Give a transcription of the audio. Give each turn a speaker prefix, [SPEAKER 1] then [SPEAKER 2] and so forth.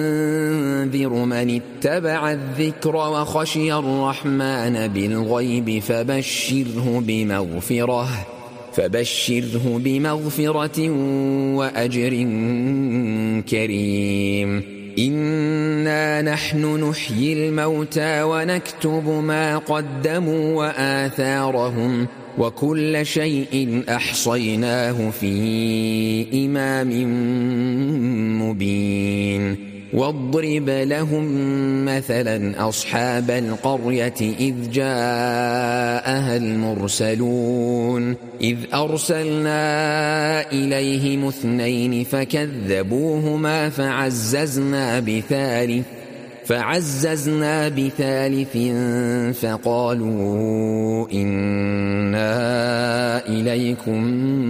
[SPEAKER 1] ينذر من اتبع الذكر وخشي الرحمن بالغيب فبشره بمغفرة وأجر كريم. إنا نحن نحيي الموتى ونكتب ما قدموا وآثارهم وكل شيء أحصيناه في إمام مبين. واضرب لهم مثلا أصحاب القرية إذ جاءها المرسلون إذ أرسلنا إليهم 2 فكذبوهما فعززنا بثالث فقالوا إنا إليكم